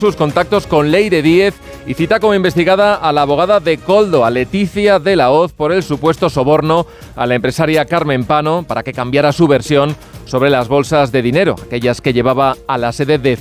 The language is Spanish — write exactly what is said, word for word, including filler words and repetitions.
sus contactos con Leire Díez y cita como investigada a la abogada de Koldo, a Leticia de la Hoz, por el supuesto soborno a la empresaria Carmen Pano para que cambiara su versión sobre las bolsas de dinero, aquellas que llevaba a la sede de